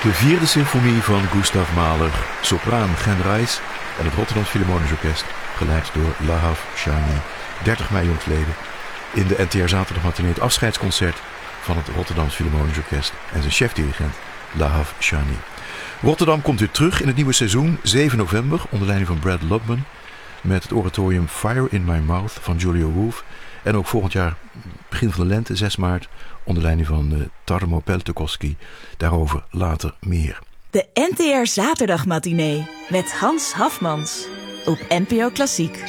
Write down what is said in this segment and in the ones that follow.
De vierde symfonie van Gustav Mahler, sopraan Gen Reis en het Rotterdams Philharmonisch Orkest, geleid door Lahav Shani. 30 mei jongstleden in de NTR Zaterdagmatinee het afscheidsconcert van het Rotterdams Philharmonisch Orkest en zijn chefdirigent Lahav Shani. Rotterdam komt weer terug in het nieuwe seizoen, 7 november, onder leiding van Brad Lubman, met het oratorium Fire in My Mouth van Julia Wolf. En ook volgend jaar, begin van de lente, 6 maart, onder leiding van Tarmo Peltokoski. Daarover later meer. De NTR Zaterdagmatinee met Hans Hafmans op NPO Klassiek.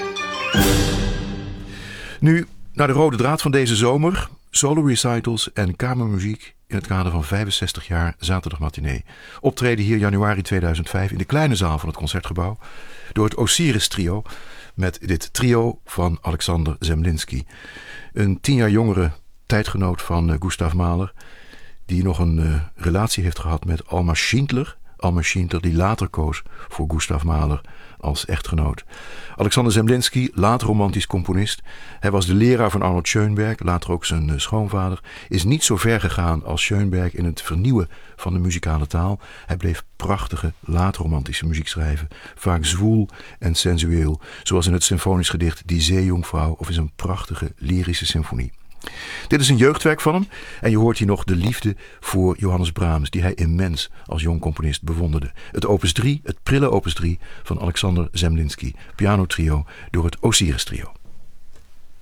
Nu naar de rode draad van deze zomer. Solo recitals en kamermuziek in het kader van 65 jaar Zaterdagmatinee. Optreden hier januari 2005 in de kleine zaal van het Concertgebouw door het Osiris Trio, met dit trio van Alexander Zemlinsky. Een 10 jaar jongere tijdgenoot van Gustav Mahler, die nog een relatie heeft gehad met Alma Schindler. Alma Schindler die later koos voor Gustav Mahler als echtgenoot. Alexander Zemlinsky, later romantisch componist. Hij was de leraar van Arnold Schoenberg, later ook zijn schoonvader. Is niet zo ver gegaan als Schoenberg in het vernieuwen van de muzikale taal. Hij bleef prachtige, laat-romantische muziek schrijven. Vaak zwoel en sensueel, zoals in het symfonisch gedicht Die Zeejongvrouw of in zijn prachtige lyrische symfonie. Dit is een jeugdwerk van hem en je hoort hier nog de liefde voor Johannes Brahms, die hij immens als jong componist bewonderde. Het opus 3, het prille opus 3 van Alexander Zemlinsky, pianotrio door het Osiris Trio.